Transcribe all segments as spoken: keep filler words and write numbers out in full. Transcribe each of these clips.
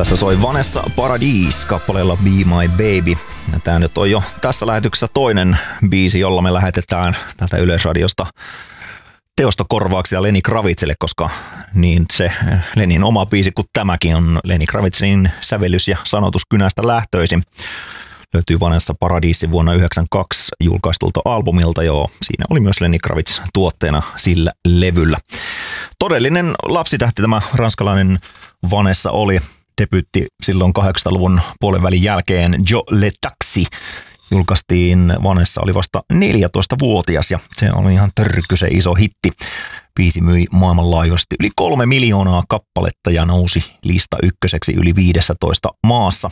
Tässä soi Vanessa Paradis kappaleella Be My Baby. Ja tää nyt on jo tässä lähetyksessä toinen biisi, jolla me lähetetään tältä Yleisradiosta teostokorvauksia Lenny Kravitzille, koska niin se Lenin oma biisi kuin tämäkin on Lenny Kravitzin sävellys- ja sanotuskynästä lähtöisin. Löytyy Vanessa Paradisi vuonna yhdeksänkymmentäkaksi julkaistulta albumilta, joo. Siinä oli myös Lenny Kravitz tuotteena sillä levyllä. Todellinen lapsitähti tämä ranskalainen Vanessa oli. Debyytti silloin kahdeksankymmentäluvun puolen välin jälkeen Jo Le Taxi julkaistiin. Vanessa oli vasta neljätoistavuotias ja se oli ihan törkysen iso hitti. Biisi myi maailmanlaajuisesti yli kolme miljoonaa kappaletta ja nousi lista ykköseksi yli viidessätoista maassa.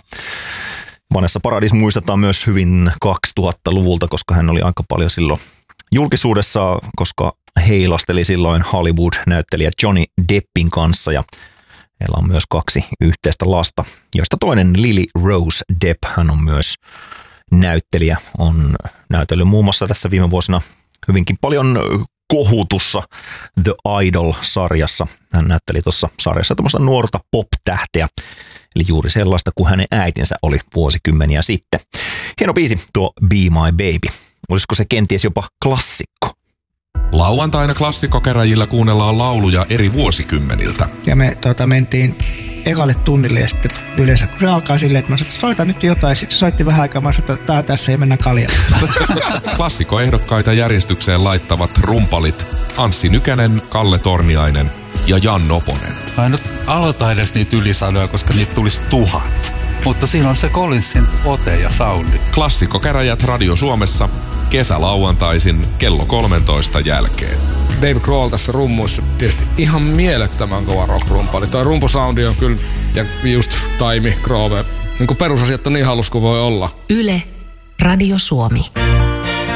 Vanessa Paradis muistetaan myös hyvin kaksituhattaluvulta, koska hän oli aika paljon silloin julkisuudessa, koska heilasteli silloin Hollywood-näyttelijä Johnny Deppin kanssa ja heillä on myös kaksi yhteistä lasta, joista toinen Lily Rose Depp, hän on myös näyttelijä, on näytellyt muun muassa tässä viime vuosina hyvinkin paljon kohutussa The Idol-sarjassa. Hän näytteli tuossa sarjassa tämmöistä nuorta pop-tähteä, eli juuri sellaista kuin hänen äitinsä oli vuosikymmeniä sitten. Hieno biisi tuo Be My Baby. Olisiko se kenties jopa klassikko? Lauantaina klassikkokeräjillä kuunnellaan lauluja eri vuosikymmeniltä. Ja me tuota, mentiin ekalle tunnille ja sitten yleensä kun se alkaa silleen, että mä sanoin, että soita nyt jotain. Sitten se soitti vähän aikaa, mä sanoin, että tää tässä ei mennä kaljaan. Klassikkoehdokkaita järjestykseen laittavat rumpalit Anssi Nykänen, Kalle Torniainen ja Jan Noponen. Mä en nyt aloita edes niitä ylisanoja, koska niitä tulisi tuhat. Mutta siinä on se Collinsin ote ja soundi. Klassikkokäräjät Radio Suomessa kesälauantaisin kello kolmentoista jälkeen. Dave Grohl tässä rummuissa tietysti ihan mielettömän kova rock-rumpali. Toi rumpusoundi on kyllä, ja just Taimi, Grove, niin kuin perusasiat on niin halus kuin voi olla. Yle, Radio Suomi.